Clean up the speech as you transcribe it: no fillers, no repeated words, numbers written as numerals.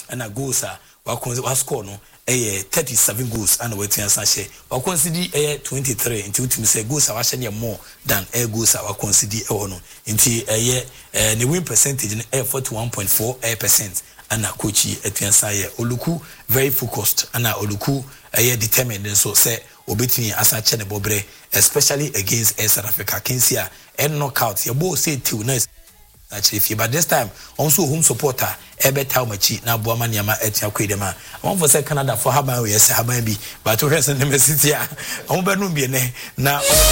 and a goals was score no 37 goals and waiting and say or consider 23 until to say goals are actually more than goals are considered into the win percentage in 41.4%. And a coachy etiansaye oluku very focused and oluku determined and so say obetini asa chene bobre especially against South Africa Kenya and knockout your boy say till nice actually but this time also home supporter ebe taumachi na boama niama etia kwedema I want for say Canada for haban we say haban bi but we say na city a on be no bi ne na